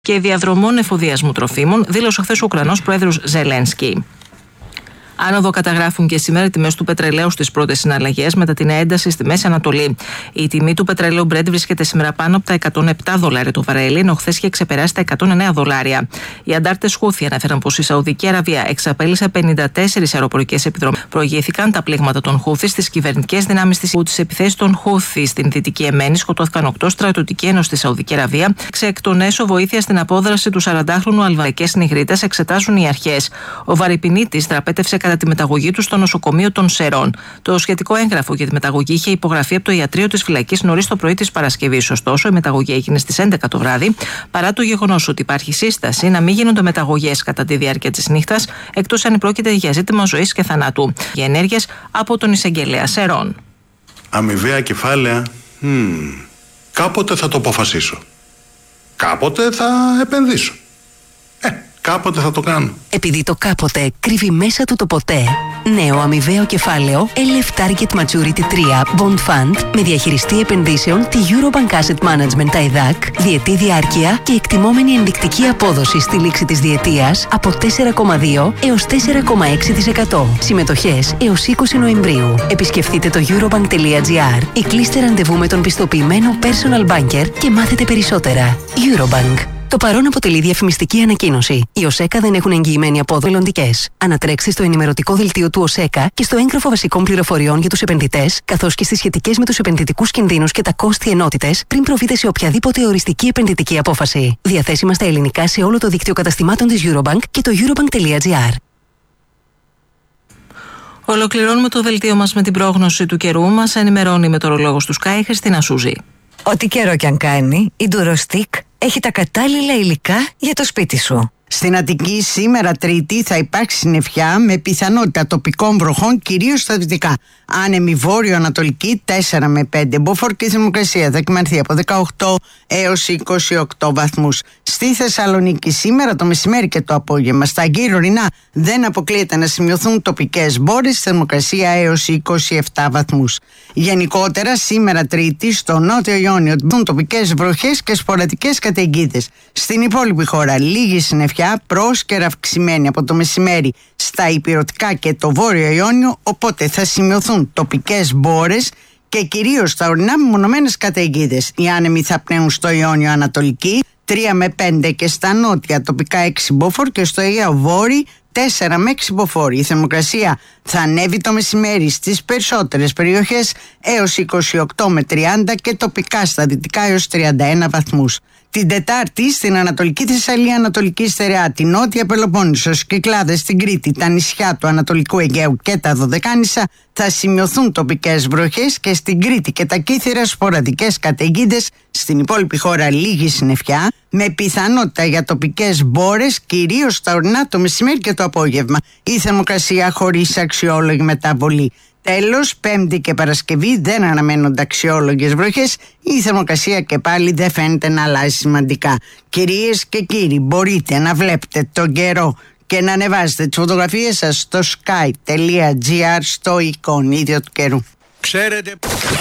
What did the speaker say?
και διαδρομών εφοδιασμού τροφίμων, δήλωσε χθες ο Ουκρανός πρόεδρος Ζελένσκι. Άνοδο καταγράφουν και σήμερα οι τιμές του πετρελαίου στις πρώτες συναλλαγές μετά την ένταση στη Μέση Ανατολή. Η τιμή του πετρελαίου Brent βρίσκεται σήμερα πάνω από τα $107 το βαρέλι, ενώ χθες είχε ξεπεράσει τα $109. Οι αντάρτες Χούθι ανέφεραν πως η Σαουδική Αραβία εξαπέλυσε 54 αεροπορικές επιδρομές. Προηγήθηκαν τα πλήγματα των Χούθι στις κυβερνητικές δυνάμεις της επιθέσεις των Χούθι στην Δυτική Εμένη. Σκοτώθηκαν 8 στρατιωτικοί ενώ στη Σαουδική Αραβία. Εκ των έσω βοήθεια στην απόδραση του 40χρονου αλβανικές νυχρίτες εξετάζουν οι αρχές. Ο βαρυπινίτης δραπέτευσε κατά τη μεταγωγή του στο νοσοκομείο των Σερών. Το σχετικό έγγραφο για τη μεταγωγή είχε υπογραφεί από το ιατρείο της φυλακής νωρίς το πρωί της Παρασκευής. Ωστόσο, η μεταγωγή έγινε στις 11 το βράδυ, παρά το γεγονός ότι υπάρχει σύσταση να μην γίνονται μεταγωγές κατά τη διάρκεια της νύχτας, εκτός αν πρόκειται για ζήτημα ζωής και θανάτου. Για ενέργειες από τον εισαγγελέα Σερών. Αμοιβαία κεφάλαια. Κάποτε θα το αποφασίσω. Κάποτε θα επενδύσω. Κάποτε θα το κάνω. Επειδή το κάποτε κρύβει μέσα του το ποτέ. Νέο αμοιβαίο κεφάλαιο LF Target Maturity 3 Bond Fund με διαχειριστή επενδύσεων τη Eurobank Asset Management ΤΑΙΔΑΚ, διετή διάρκεια και εκτιμόμενη ενδεικτική απόδοση στη λήξη της διετίας από 4,2 έως 4,6%. Συμμετοχές έως 20 Νοεμβρίου. Επισκεφτείτε το eurobank.gr ή κλείστε ραντεβού με τον πιστοποιημένο personal banker και μάθετε περισσότερα. Eurobank. Το παρόν αποτελεί διαφημιστική ανακοίνωση. Οι ΟΣΕΚΑ δεν έχουν εγγυημένη απόδοση μελλοντικές. Ανατρέξτε στο ενημερωτικό δελτίο του ΟΣΕΚΑ και στο έγγραφο βασικών πληροφοριών για τους επενδυτές, καθώς και στις σχετικές με τους επενδυτικούς κινδύνους και τα κόστη ενότητες, πριν προβείτε σε οποιαδήποτε οριστική επενδυτική απόφαση. Διαθέσιμα στα ελληνικά σε όλο το δίκτυο καταστημάτων της Eurobank και το eurobank.gr. Ολοκληρώνουμε το δελτίο μας με την πρόγνωση του καιρού. Μας ενημερώνει η μετεωρολόγος του Sky, Χριστίνα Σούζη. Ό,τι καιρό κι αν κάνει, η Durostick έχει τα κατάλληλα υλικά για το σπίτι σου. Στην Αττική σήμερα Τρίτη θα υπάρξει συννεφιά με πιθανότητα τοπικών βροχών κυρίως στα δυτικά. Άνεμη βόρειο-ανατολική 4 με 5 μποφόρ και η θερμοκρασία θα κυμανθεί από 18 έως 28 βαθμούς. Στη Θεσσαλονίκη σήμερα το μεσημέρι και το απόγευμα στα γύρω-ορεινά δεν αποκλείεται να σημειωθούν τοπικές μπόρες, θερμοκρασία έως 27 βαθμούς. Γενικότερα σήμερα Τρίτη στο νότιο Ιόνιο δουν τοπικές βροχές και σποραδικές καταιγίδες. Στην υπόλοιπη χώρα λίγη συννεφιά, πρόσκαιρα αυξημένη από το μεσημέρι στα ηπειρωτικά και το βόρειο Ιόνιο, οπότε θα σημειωθούν τοπικές μπόρες και κυρίως στα ορεινά μεμονωμένες καταιγίδες. Οι άνεμοι θα πνέουν στο Ιόνιο Ανατολική 3 με 5 και στα νότια τοπικά 6 μποφόρ και στο Αιγαίο Βόρειο 4 με 6 μποφόρ. Η θερμοκρασία θα ανέβει το μεσημέρι στις περισσότερες περιοχές έως 28 με 30 και τοπικά στα δυτικά έως 31 βαθμούς. Την Τετάρτη στην Ανατολική Θεσσαλία, Ανατολική Στερεά, την Νότια Πελοπόννησο, Κυκλάδες, στην Κρήτη, τα νησιά του Ανατολικού Αιγαίου και τα Δωδεκάνησα θα σημειωθούν τοπικές βροχές και στην Κρήτη και τα Κύθυρα σποραδικές καταιγίδες. Στην υπόλοιπη χώρα λίγη συννεφιά με πιθανότητα για τοπικές μπόρες κυρίως στα ορεινά το μεσημέρι και το απόγευμα. Η θερμοκρασία χωρίς αξιόλογη μεταβολή. Τέλος, Πέμπτη και Παρασκευή δεν αναμένονται αξιόλογες βροχές. Η θερμοκρασία και πάλι δεν φαίνεται να αλλάζει σημαντικά. Κυρίες και κύριοι, μπορείτε να βλέπετε τον καιρό και να ανεβάζετε τις φωτογραφίες σας στο sky.gr στο εικονίδιο του καιρού. Ξέρετε...